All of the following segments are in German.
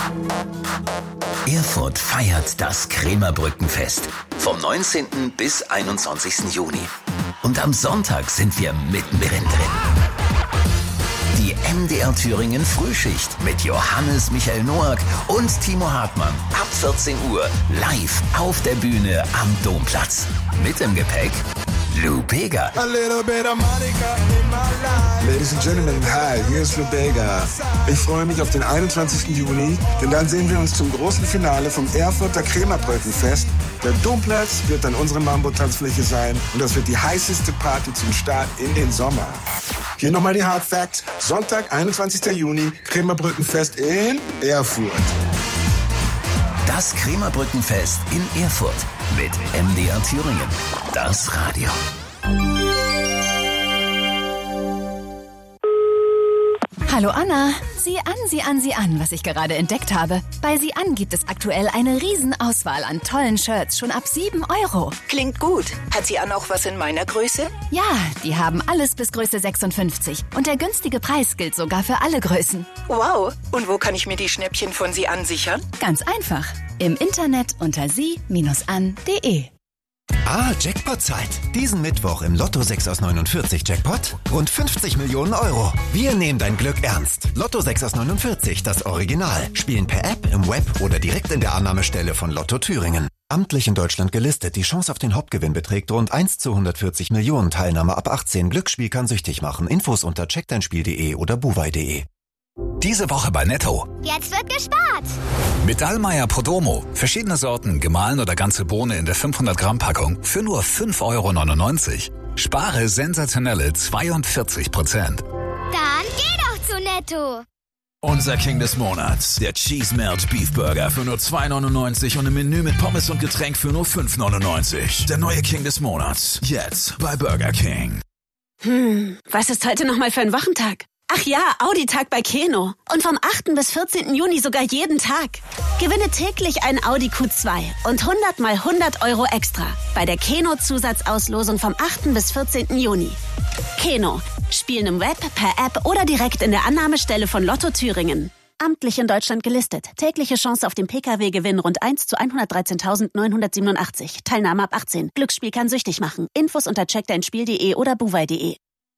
Erfurt feiert das Krämerbrückenfest vom 19. bis 21. Juni. Und am Sonntag sind wir mittendrin drin. Die MDR Thüringen Frühschicht mit Johannes Michael Noack und Timo Hartmann ab 14 Uhr live auf der Bühne am Domplatz. Mit im Gepäck Lou Bega. Ladies and Gentlemen, hi, hier ist Lou Bega. Ich freue mich auf den 21. Juni, denn dann sehen wir uns zum großen Finale vom Erfurter Krämerbrückenfest. Der Domplatz wird dann unsere Mambo-Tanzfläche sein und das wird die heißeste Party zum Start in den Sommer. Hier nochmal die Hard Facts. Sonntag, 21. Juni, Krämerbrückenfest in Erfurt. Das Krämerbrückenfest in Erfurt mit MDR Thüringen. Das Radio. Hallo Anna, sieh an, was ich gerade entdeckt habe. Bei Sieh an gibt es aktuell eine Riesenauswahl an tollen Shirts, schon ab 7 €. Klingt gut. Hat Sieh an auch was in meiner Größe? Ja, die haben alles bis Größe 56. Und der günstige Preis gilt sogar für alle Größen. Wow. Und wo kann ich mir die Schnäppchen von Sieh an sichern? Ganz einfach. Im Internet unter sie-an.de. Jackpot-Zeit. Diesen Mittwoch im Lotto 6 aus 49 Jackpot. Rund 50 Millionen €. Wir nehmen dein Glück ernst. Lotto 6 aus 49, das Original. Spielen per App, im Web oder direkt in der Annahmestelle von Lotto Thüringen. Amtlich in Deutschland gelistet. Die Chance auf den Hauptgewinn beträgt rund 1 zu 140 Millionen. Teilnahme ab 18. Glücksspiel kann süchtig machen. Infos unter checkdeinspiel.de oder buwei.de. Diese Woche bei Netto. Jetzt wird gespart. Mit Dallmayr Podromo. Verschiedene Sorten, gemahlen oder ganze Bohne in der 500 Gramm Packung für nur 5,99 €. Spare sensationelle 42%. Dann geh doch zu Netto. Unser King des Monats, der Cheese Melt Beef Burger für nur 2,99 € und im Menü mit Pommes und Getränk für nur 5,99 €. Der neue King des Monats, jetzt bei Burger King. Was ist heute nochmal für ein Wochentag? Ach ja, Audi-Tag bei Keno. Und vom 8. bis 14. Juni sogar jeden Tag. Gewinne täglich ein Audi Q2 und 100 mal 100 € extra bei der Keno-Zusatzauslosung vom 8. bis 14. Juni. Keno. Spielen im Web, per App oder direkt in der Annahmestelle von Lotto Thüringen. Amtlich in Deutschland gelistet. Tägliche Chance auf den Pkw-Gewinn rund 1 zu 113.987. Teilnahme ab 18. Glücksspiel kann süchtig machen. Infos unter checkdeinspiel.de oder buwei.de.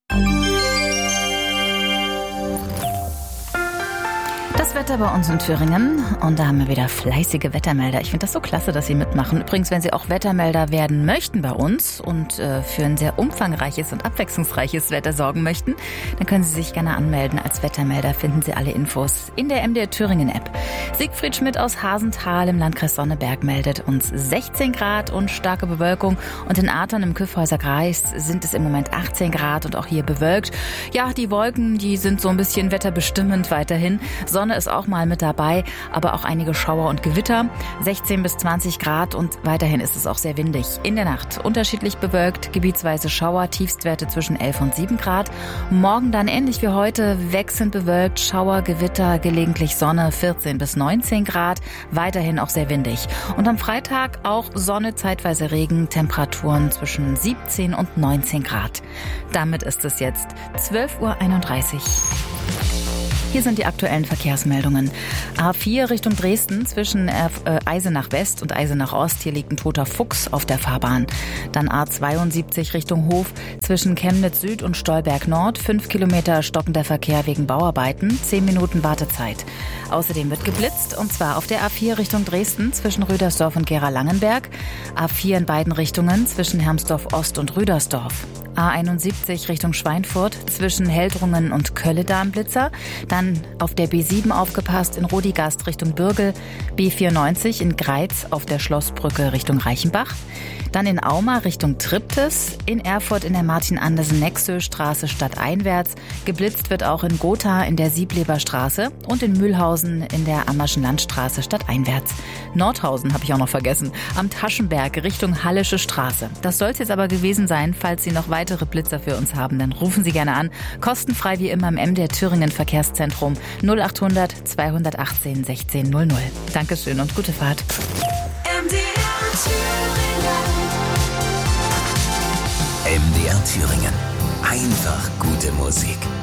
Das Wetter bei uns in Thüringen und da haben wir wieder fleißige Wettermelder. Ich finde das so klasse, dass Sie mitmachen. Übrigens, wenn Sie auch Wettermelder werden möchten bei uns und für ein sehr umfangreiches und abwechslungsreiches Wetter sorgen möchten, dann können Sie sich gerne anmelden. Als Wettermelder finden Sie alle Infos in der MDR Thüringen App. Siegfried Schmidt aus Hasenthal im Landkreis Sonneberg meldet uns 16 Grad und starke Bewölkung. Und in Athern im Kyffhäuser Kreis sind es im Moment 18 Grad und auch hier bewölkt. Ja, die Wolken, die sind so ein bisschen wetterbestimmend weiterhin. Sonne ist auch mal mit dabei, aber auch einige Schauer und Gewitter. 16 bis 20 Grad und weiterhin ist es auch sehr windig. In der Nacht unterschiedlich bewölkt, gebietsweise Schauer, Tiefstwerte zwischen 11 und 7 Grad. Morgen dann ähnlich wie heute wechselnd bewölkt, Schauer, Gewitter, gelegentlich Sonne, 14 bis 19 Grad. Weiterhin auch sehr windig. Und am Freitag auch Sonne, zeitweise Regen, Temperaturen zwischen 17 und 19 Grad. Damit ist es jetzt 12:31 Uhr. Hier sind die aktuellen Verkehrsmeldungen. A4 Richtung Dresden zwischen Eisenach West und Eisenach Ost. Hier liegt ein toter Fuchs auf der Fahrbahn. Dann A72 Richtung Hof zwischen Chemnitz Süd und Stolberg Nord. 5 Kilometer stockender Verkehr wegen Bauarbeiten. 10 Minuten Wartezeit. Außerdem wird geblitzt und zwar auf der A4 Richtung Dresden zwischen Rüdersdorf und Gera-Langenberg. A4 in beiden Richtungen zwischen Hermsdorf Ost und Rüdersdorf. A71 Richtung Schweinfurt zwischen Heldrungen und Kölledam-Blitzer. Dann auf der B7 aufgepasst in Rodigast Richtung Bürgel. B94 in Greiz auf der Schlossbrücke Richtung Reichenbach. Dann in Auma Richtung Triptis. In Erfurt in der Martin-Andersen-Nexö-Straße stadteinwärts. Geblitzt wird auch in Gotha in der Siebleberstraße und in Mühlhausen in der Ammerschen Landstraße stadteinwärts. Nordhausen habe ich auch noch vergessen. Am Taschenberg Richtung Hallische Straße. Das soll es jetzt aber gewesen sein. Falls Sie noch weitere Blitzer für uns haben, dann rufen Sie gerne an. Kostenfrei wie immer im MDR Thüringen Verkehrszentrum 0800 218 1600. Dankeschön und gute Fahrt. MDR Thüringen. Einfach gute Musik.